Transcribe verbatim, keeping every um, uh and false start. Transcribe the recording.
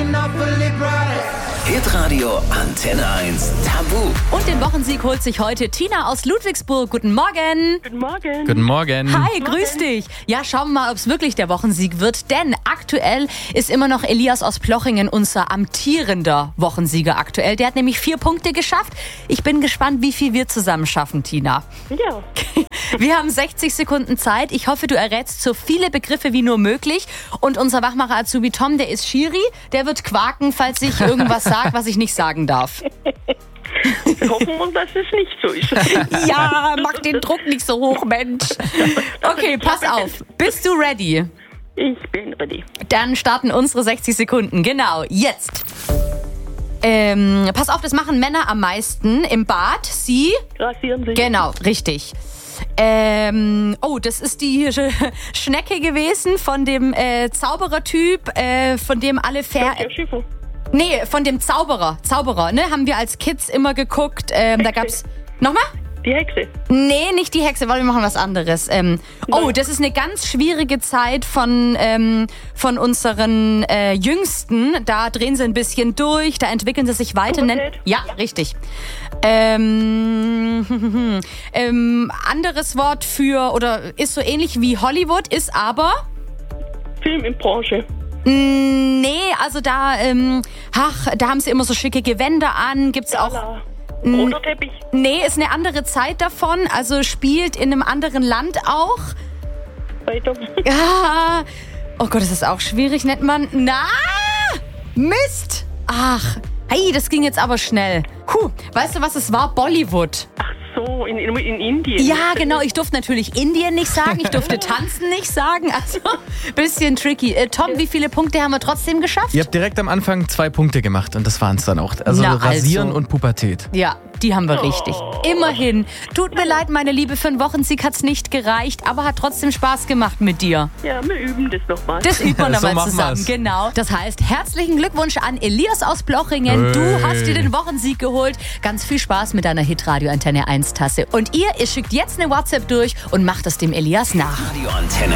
Hitradio Antenne eins Tabu. Und den Wochensieg holt sich heute Tina aus Ludwigsburg. Guten Morgen. Guten Morgen. Guten Morgen. Hi, grüß dich. Ja, schauen wir mal, ob es wirklich der Wochensieg wird. Denn aktuell ist immer noch Elias aus Plochingen unser amtierender Wochensieger aktuell. Der hat nämlich vier Punkte geschafft. Ich bin gespannt, wie viel wir zusammen schaffen, Tina. Ja. Wir haben sechzig Sekunden Zeit. Ich hoffe, du errätst so viele Begriffe wie nur möglich. Und unser Wachmacher Azubi Tom, der ist Schiri. Der wird quaken, falls ich irgendwas sage, was ich nicht sagen darf. Wir hoffen, dass es nicht so ist. Ja, mach den Druck nicht so hoch, Mensch. Okay, pass auf. Bist du ready? Ich bin ready. Dann starten unsere sechzig Sekunden. Genau, jetzt. Ähm, pass auf, das machen Männer am meisten im Bad. Sie? Rasieren sich. Genau, richtig. Ähm, oh, das ist die Sch- Schnecke gewesen von dem äh, Zauberertyp, äh, von dem alle Fer... Der Schiffer. Nee, von dem Zauberer. Zauberer, ne? Haben wir als Kids immer geguckt. Ähm, da gab's... Nochmal? Die Hexe. Nee, nicht die Hexe, weil wir machen was anderes. Ähm, oh, das ist eine ganz schwierige Zeit von, ähm, von unseren äh, Jüngsten. Da drehen sie ein bisschen durch, da entwickeln sie sich weiter. Pubertät? Ja, richtig. Ähm, ähm, anderes Wort für, oder ist so ähnlich wie Hollywood, ist aber... Film in Branche. Nee, also da, ähm, ach, da haben sie immer so schicke Gewänder an. Gibt's auch... Gala. Roter Teppich. Nee, ist eine andere Zeit davon, also spielt in einem anderen Land auch. Weiter. Ja. Oh Gott, das ist auch schwierig, nennt man. Na! Mist! Ach, hey, das ging jetzt aber schnell. Puh, weißt du, was es war? Bollywood. Ach so, in, in, in Indien. Ja, genau. Ich durfte natürlich Indien nicht sagen. Ich durfte tanzen nicht sagen. Also, bisschen tricky. Äh, Tom, wie viele Punkte haben wir trotzdem geschafft? Ihr habt direkt am Anfang zwei Punkte gemacht und das waren es dann auch. Also Na, Rasieren also. und Pubertät. Ja, die haben wir richtig. Immerhin. Tut mir leid, meine Liebe, für einen Wochensieg hat's nicht gereicht, aber hat trotzdem Spaß gemacht mit dir. Ja, wir üben das nochmal. Das üben wir So nochmal machen zusammen, wir's. genau. Das heißt, herzlichen Glückwunsch an Elias aus Plochingen. Du Hey. hast dir den Wochensieg geholt. Ganz viel Spaß mit deiner Hitradio Antenne eins Tasse. Und ihr, ihr schickt jetzt eine WhatsApp durch und macht es dem Elias nach. Radio Antenne